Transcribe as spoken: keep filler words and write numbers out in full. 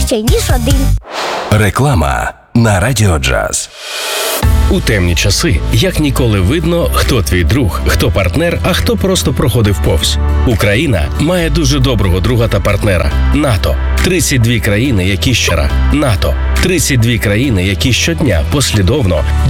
краще, ніж один. Реклама на Радіо Джаз. У темні часи як ніколи видно, хто твій друг, хто партнер, а хто просто проходив повз. Україна має дуже доброго друга та партнера – НАТО. тридцять дві країни, які щора. НАТО. тридцять дві країни, які щодня послідовно